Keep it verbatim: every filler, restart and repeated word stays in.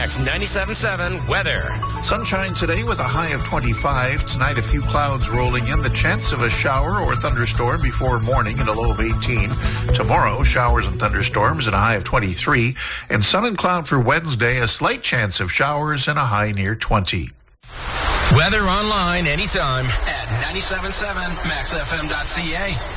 Max ninety-seven point seven weather. Sunshine today with a high of twenty-five. Tonight, a few clouds rolling in. The chance of a shower or thunderstorm before morning and a low of eighteen. Tomorrow, showers and thunderstorms and a high of twenty-three. And sun and cloud for Wednesday, a slight chance of showers and a high near twenty. Weather online anytime at ninety-seven point seven max f m dot c a.